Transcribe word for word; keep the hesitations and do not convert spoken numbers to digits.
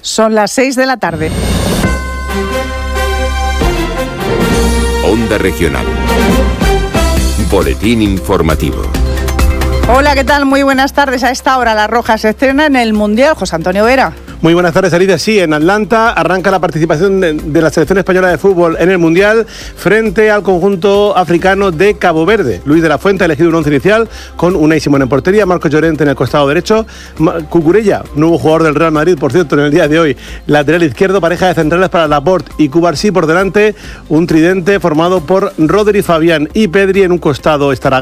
Son las seis de la tarde. Onda Regional. Boletín informativo. Hola, ¿qué tal? Muy buenas tardes. A esta hora La Roja se estrena en el Mundial. José Antonio Vera. Muy buenas tardes, Alicia. Sí, en Atlanta arranca la participación de, de la selección española de fútbol en el Mundial frente al conjunto africano de Cabo Verde. Luis de la Fuente ha elegido un once inicial con Unai Simón en portería, Marcos Llorente en el costado derecho, Cucurella, nuevo jugador del Real Madrid, por cierto, en el día de hoy, lateral izquierdo, pareja de centrales para Laporte y Cubarsí por delante, un tridente formado por Rodri, Fabián y Pedri. En un costado estará